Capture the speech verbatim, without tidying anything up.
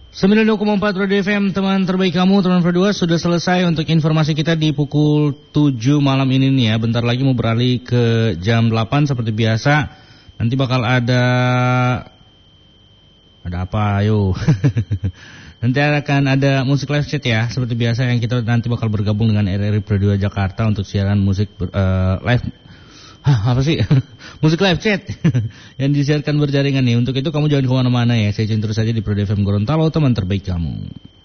sembilan puluh dua koma empat Radio F M, teman terbaik kamu, teman berdua, sudah selesai untuk informasi kita di pukul tujuh malam ini nih ya. Bentar lagi mau beralih ke jam delapan seperti biasa. Nanti bakal ada ada apa ayo. Nanti akan ada musik live chat ya, seperti biasa yang kita nanti bakal bergabung dengan R R I Pro dua Jakarta untuk siaran musik uh, live. Hah, apa sih? Musik live chat yang disiarkan berjaringan nih. Untuk itu kamu jangan kemana-mana ya. Saya tune terus saja di Pro F M Gorontalo, teman terbaik kamu.